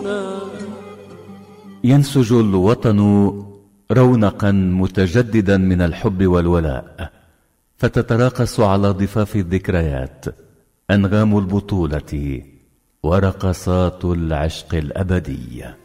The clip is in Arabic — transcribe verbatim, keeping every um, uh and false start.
ينسج الوطن رونقا متجددا من الحب والولاء، فتتراقص على ضفاف الذكريات أنغام البطولة ورقصات العشق الأبدي.